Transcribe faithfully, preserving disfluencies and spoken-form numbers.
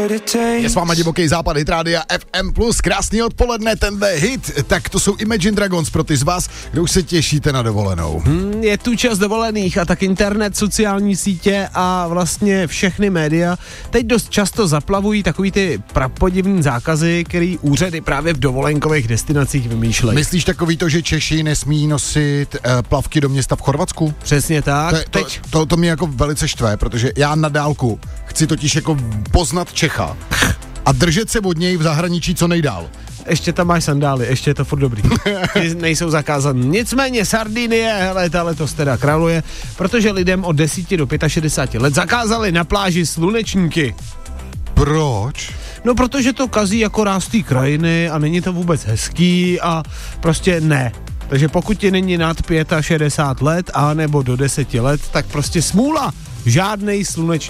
Je s váma Divoký západ, Hit Rádia F M plus, krásný odpoledne, tenhle hit, tak to jsou Imagine Dragons pro ty z vás, kdo už se těšíte na dovolenou. Hmm, je tu čas dovolených a tak internet, sociální sítě a vlastně všechny média teď dost často zaplavují takový ty prapodivný zákazy, který úřady právě v dovolenkových destinacích vymýšlejí. Myslíš takový to, že Češi nesmí nosit uh, plavky do města v Chorvatsku? Přesně tak. To, to, teď... to, to mě jako velice štve, protože já na dálku chci totiž jako poznat Čecha a držet se od něj v zahraničí co nejdál. Ještě tam máš sandály, ještě je to furt dobrý. Ty nejsou zakázaný. Nicméně Sardinie, hele, ta letos teda králuje, protože lidem od deseti do šedesáti pěti let zakázali na pláži slunečníky. Proč? No, protože to kazí jako ráz té krajiny a není to vůbec hezký a prostě ne. Takže pokud ti není nad šedesát pět let a nebo do deseti let, tak prostě smůla. Žádnej slunečník.